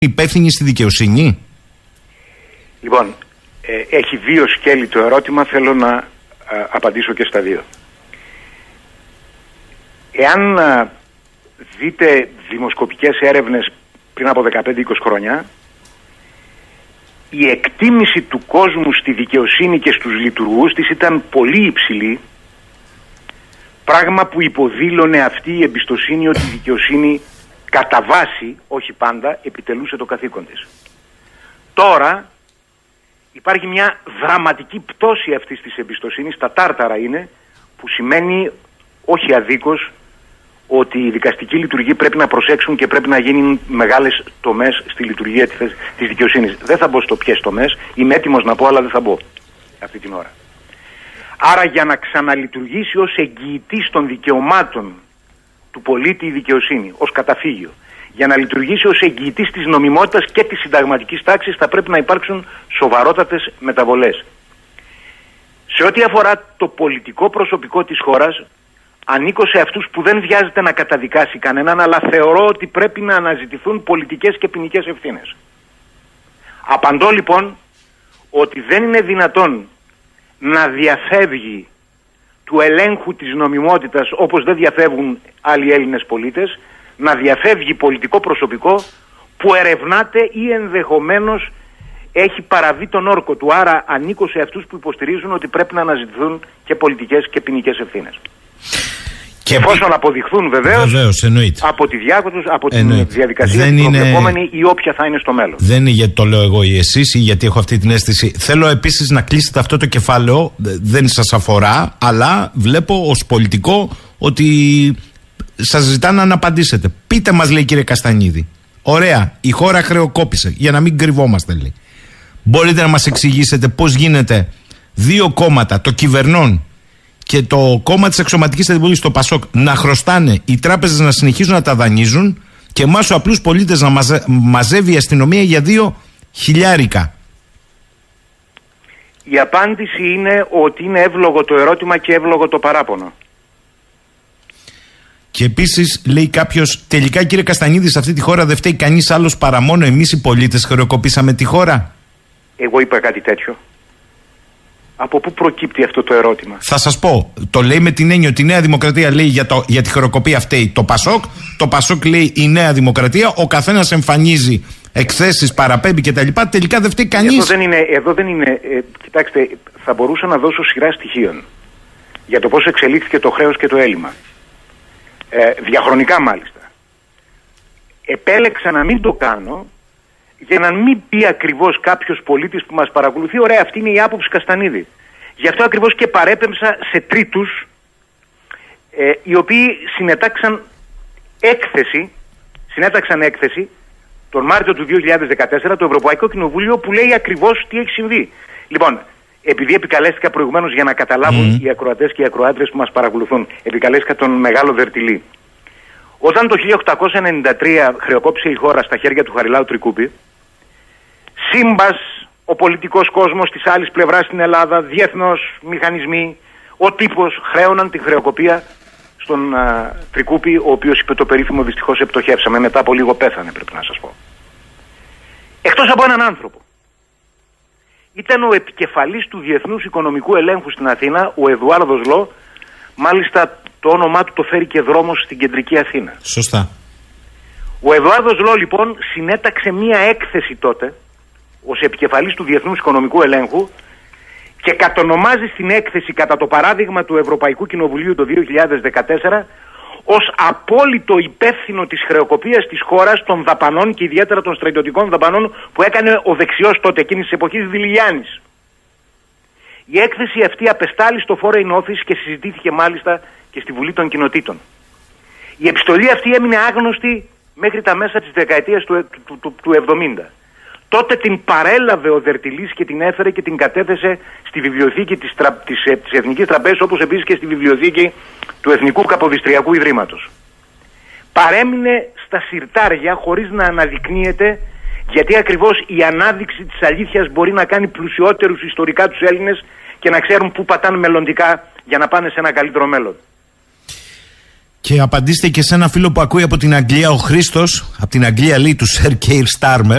υπεύθυνοι στη δικαιοσύνη? Λοιπόν, έχει δύο σκέλη το ερώτημα, θέλω να απαντήσω και στα δύο. Εάν δείτε δημοσκοπικές έρευνες πριν από 15-20 χρόνια, η εκτίμηση του κόσμου στη δικαιοσύνη και στους λειτουργούς της ήταν πολύ υψηλή, πράγμα που υποδήλωνε αυτή η εμπιστοσύνη ότι η δικαιοσύνη κατά βάση, όχι πάντα, επιτελούσε το καθήκον της. Τώρα υπάρχει μια δραματική πτώση αυτής της εμπιστοσύνης, τα τάρταρα είναι, που σημαίνει όχι αδίκως ότι οι δικαστικοί λειτουργοί πρέπει να προσέξουν και πρέπει να γίνουν μεγάλες τομές στη λειτουργία της δικαιοσύνης. Δεν θα μπω στο ποιες τομές, είμαι έτοιμος να πω, αλλά δεν θα μπω αυτή την ώρα. Άρα για να ξαναλειτουργήσει ως εγγυητής των δικαιωμάτων του πολίτη η δικαιοσύνη, ως καταφύγιο, για να λειτουργήσει ως εγγυητής της νομιμότητας και της συνταγματικής τάξης, θα πρέπει να υπάρξουν σοβαρότατες μεταβολές. Σε ό,τι αφορά το πολιτικό προσωπικό της χώρας, ανήκω σε αυτούς που δεν βιάζεται να καταδικάσει κανέναν, αλλά θεωρώ ότι πρέπει να αναζητηθούν πολιτικές και ποινικές ευθύνες. Απαντώ λοιπόν ότι δεν είναι δυνατόν να διαφεύγει του ελέγχου της νομιμότητας, όπως δεν διαφεύγουν άλλοι Έλληνες πολίτες, να διαφεύγει πολιτικό προσωπικό που ερευνάται ή ενδεχομένως έχει παραβεί τον όρκο του. Άρα ανήκω σε αυτούς που υποστηρίζουν ότι πρέπει να αναζητηθούν και πολιτικές και ποινικές ευθύνες. Και εφόσον αποδειχθούν βεβαίως από τη από την διαδικασία την προβλεπόμενη ή όποια θα είναι στο μέλλον. Δεν είναι γιατί το λέω εγώ ή εσείς ή γιατί έχω αυτή την αίσθηση. Θέλω επίσης να κλείσετε αυτό το κεφάλαιο, δεν σας αφορά, αλλά βλέπω ως πολιτικό ότι σας ζητάνε να απαντήσετε. Πείτε μας, λέει, κύριε Καστανίδη. Ωραία, η χώρα χρεοκόπησε, για να μην κρυβόμαστε, λέει. Μπορείτε να μας εξηγήσετε πώς γίνεται δύο κόμματα, το κυβερνών και το κόμμα της αξιωματικής αντιπολίτευσης, το ΠΑΣΟΚ, να χρωστάνε, οι τράπεζες να συνεχίζουν να τα δανείζουν και εμάς τους απλούς πολίτες να μαζεύει η αστυνομία για 2.000? Η απάντηση είναι ότι είναι εύλογο το ερώτημα και εύλογο το παράπονο. Και επίσης λέει κάποιος, τελικά κύριε Καστανίδη, σε αυτή τη χώρα δεν φταίει κανείς άλλος παρά μόνο εμείς οι πολίτες χρεοκοπήσαμε τη χώρα? Εγώ είπα κάτι τέτοιο? Από πού προκύπτει αυτό το ερώτημα? Θα σας πω. Το λέει με την έννοια ότι η Νέα Δημοκρατία λέει για τη χρεοκοπία φταίει το ΠΑΣΟΚ. Το ΠΑΣΟΚ λέει η Νέα Δημοκρατία. Ο καθένας εμφανίζει εκθέσεις, παραπέμπει κτλ. Τελικά δεν φταίει κανείς. Εδώ δεν είναι. Κοιτάξτε, θα μπορούσα να δώσω σειρά στοιχείων για το πώς εξελίχθηκε το χρέος και το έλλειμμα. Διαχρονικά μάλιστα. Επέλεξα να μην το κάνω για να μην πει ακριβώς κάποιος πολίτης που μας παρακολουθεί, ωραία, αυτή είναι η άποψη Καστανίδη. Γι' αυτό ακριβώς και παρέπεμψα σε τρίτους, οι οποίοι συνέταξαν έκθεση τον Μάρτιο του 2014 το Ευρωπαϊκό Κοινοβούλιο, που λέει ακριβώς τι έχει συμβεί. Λοιπόν, επειδή επικαλέστηκα προηγουμένως για να καταλάβουν οι ακροατές και οι ακροάτρες που μας παρακολουθούν, επικαλέστηκα τον Μεγάλο Δερτιλή. Όταν το 1893 χρεοκόπησε η χώρα στα χέρια του Χαριλάου Τρικούπη, σύμπας ο πολιτικός κόσμος της άλλης πλευράς στην Ελλάδα, διεθνώς μηχανισμοί, ο τύπος χρέωναν τη χρεοκοπία στον Τρικούπη, ο οποίος είπε το περίφημο «δυστυχώς επτοχεύσαμε», μετά από λίγο πέθανε, πρέπει να σας πω. Εκτός από έναν άνθρωπο. Ήταν ο επικεφαλής του Διεθνούς Οικονομικού Ελέγχου στην Αθήνα, ο Εδουάρδος Λό, μάλιστα το όνομά του το φέρει και δρόμος στην κεντρική Αθήνα. Σωστά. Ο Εδουάρδος Λό λοιπόν συνέταξε μία έκθεση τότε ως επικεφαλής του Διεθνούς Οικονομικού Ελέγχου και κατονομάζει στην έκθεση, κατά το παράδειγμα του Ευρωπαϊκού Κοινοβουλίου το 2014, ως απόλυτο υπεύθυνο της χρεοκοπίας της χώρας, των δαπανών και ιδιαίτερα των στρατιωτικών δαπανών που έκανε ο δεξιός τότε εκείνης της εποχής Δηλιάνης. Η έκθεση αυτή απεστάλη στο Foreign Office και συζητήθηκε μάλιστα και στη Βουλή των Κοινοτήτων. Η επιστολή αυτή έμεινε άγνωστη μέχρι τα μέσα της δεκαετίας του 70. Τότε την παρέλαβε ο Δερτιλής και την έφερε και την κατέθεσε στη βιβλιοθήκη της Εθνικής Τραπέζης, όπως επίσης και στη βιβλιοθήκη του Εθνικού Καποδιστριακού Ιδρύματος. Παρέμεινε στα συρτάρια χωρίς να αναδεικνύεται, γιατί ακριβώς η ανάδειξη της αλήθειας μπορεί να κάνει πλουσιότερους ιστορικά τους Έλληνες και να ξέρουν πού πατάνε μελλοντικά για να πάνε σε ένα καλύτερο μέλλον. Και απαντήστε και σε ένα φίλο που ακούει από την Αγγλία, ο Χρήστος, από την Αγγλία, λέει, του Σερ Κέιρ Στάρμερ.